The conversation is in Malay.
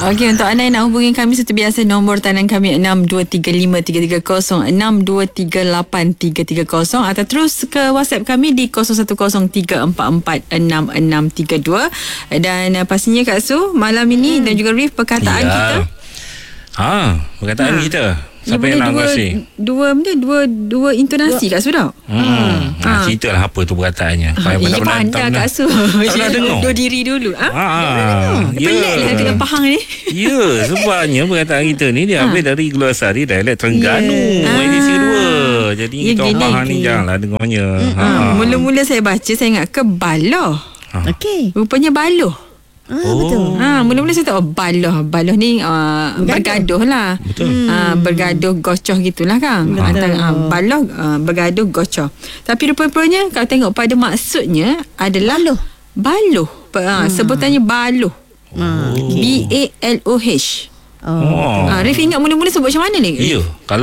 Okey, untuk anda yang nak hubungi kami seperti biasa, nombor talian kami 62353330, 62383330, atau terus ke WhatsApp kami di 0103446632. Dan pastinya Kak Su, malam ini dan juga Rif, perkataan kita. Perkataan kita. Siapa yang nak kongsi? Dua intonasi Kak Su dah. Ceritalah apa tu perkataannya. Ia pandai Kak Su. Tak dengar. Dua diri dulu. Pelik lah dengan Pahang ni. Ya, sebabnya perkataan kita ni dia ambil dari glosari dialek Terengganu edisi kedua. Jadi kita orang Pahang ni janganlah dengarnya. Mula-mula saya baca, saya ingat ke baloh. Okey. Rupanya baloh. Betul. Mula-mula saya tahu baloh. Baloh ni bergaduh lah. Betul. Bergaduh gocoh gitulah kan. Antara baloh bergaduh gocoh. Tapi rupanya kalau tengok pada maksudnya adalah baloh. Sebutannya baloh. B-A-L-O-H. Rif ingat mula-mula sebut macam mana ni? Ya, kalau